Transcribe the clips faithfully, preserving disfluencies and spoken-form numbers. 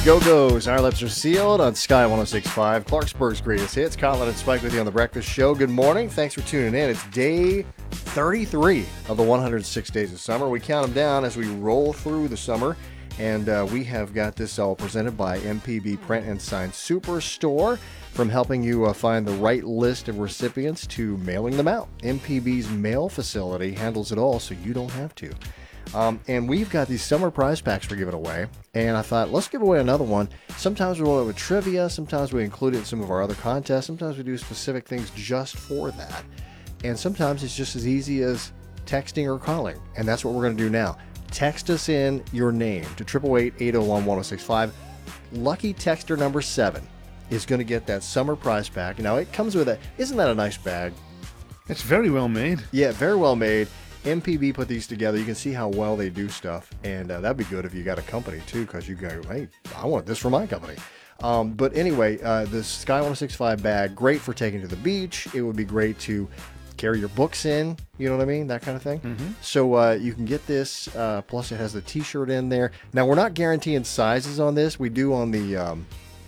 Go-Go's, Our Lips Are Sealed on Sky one oh six point five, Clarksburg's greatest hits. Colin and Spike with you on The Breakfast Show. Good morning. Thanks for tuning in. It's day thirty-three of the one hundred six days of summer. We count them down as we roll through the summer, and uh, we have got this all presented by M P B Print and Sign Superstore. From helping you uh, find the right list of recipients to mailing them out. M P B's mail facility handles it all, so you don't have to. Um, and we've got these summer prize packs we're giving away, and I thought, let's give away another one. Sometimes we roll it with trivia, sometimes we include it in some of our other contests, sometimes we do specific things just for that, and sometimes it's just as easy as texting or calling, and that's what we're going to do now. Text us in your name to eight eight eight, eight oh one, one oh six five. Lucky texter number seven is going to get that summer prize pack. Now, it comes with a, isn't that a nice bag? It's very well made. Yeah, very well made. M P B put these together. You can see how well they do stuff, and uh, that'd be good if you got a company too, because you go, hey, I want this for my company. Um, but anyway, uh, the Sky one oh six point five bag, great for taking to the beach. It would be great to carry your books in, you know what I mean, that kind of thing. Mm-hmm. So uh, you can get this, uh, plus it has the t-shirt in there. Now, we're not guaranteeing sizes on this. We do on the... Um,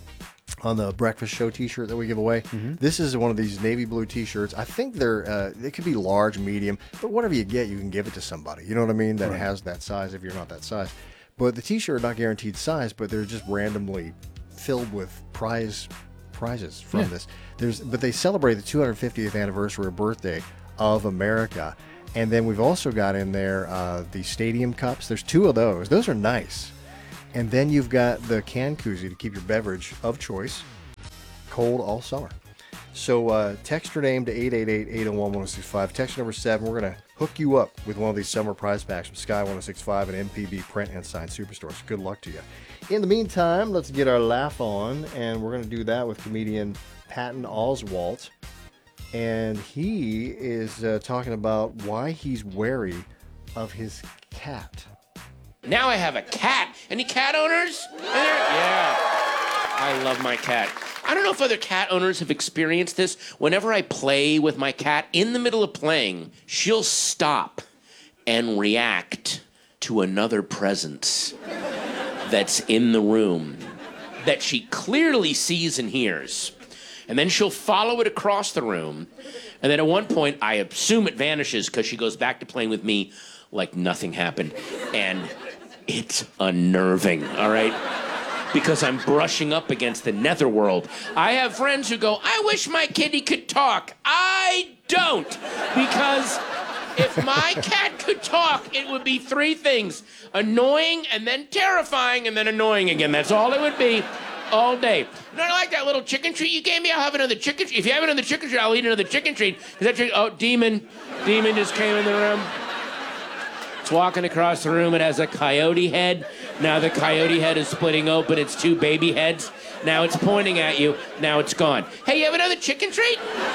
on the Breakfast Show t-shirt that we give away. Mm-hmm. This is one of these navy blue t-shirts. I think they're, uh, they could be large, medium, but whatever you get, you can give it to somebody. You know what I mean? That right. has that size if you're not that size. But the t-shirt, not guaranteed size, but they're just randomly filled with prize prizes from yeah. this. There's, but they celebrate the two hundred fiftieth anniversary or birthday of America. And then we've also got in there uh, the stadium cups. There's two of those. Those are nice. And then you've got the can koozie to keep your beverage of choice cold all summer. So uh, text your name to eight eight eight, eight oh one, one oh six five. Text number seven. We're going to hook you up with one of these summer prize packs from Sky one oh six point five and M P B Print and Sign Superstore. So good luck to you. In the meantime, let's get our laugh on, and we're going to do that with comedian Patton Oswalt. And he is uh, talking about why he's wary of his cat. Now I have a cat. Any cat owners? Yeah. I love my cat. I don't know if other cat owners have experienced this. Whenever I play with my cat, in the middle of playing, she'll stop and react to another presence that's in the room that she clearly sees and hears. And then she'll follow it across the room. And then at one point, I assume it vanishes because she goes back to playing with me like nothing happened. And it's unnerving, all right? Because I'm brushing up against the netherworld. I have friends who go, I wish my kitty could talk. I don't. Because if my cat could talk, it would be three things. Annoying, and then terrifying, and then annoying again. That's all it would be all day. No, I like that little chicken treat you gave me. I'll have another chicken treat. If you have another chicken treat, I'll eat another chicken treat. Is that treat? Oh, Demon. Demon just came in the room. Walking across the room, it has a coyote head. Now the coyote head is splitting open. It's two baby heads. Now it's pointing at you. Now it's gone. Hey, you have another chicken treat?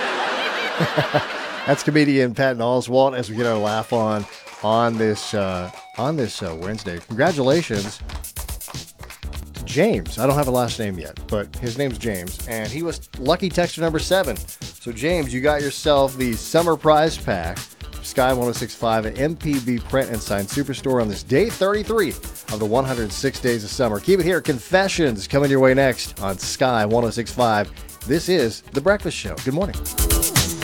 That's comedian Patton Oswalt as we get our laugh on on this uh, on this uh, Wednesday. Congratulations, James. I don't have a last name yet, but his name's James, and he was lucky texter number seven. So James, you got yourself the summer prize pack. Sky one oh six point five at M P B Print and Sign Superstore on this day thirty-three of the one hundred six days of summer. Keep it here. Confessions coming your way next on Sky one oh six point five. This is The Breakfast Show. Good morning.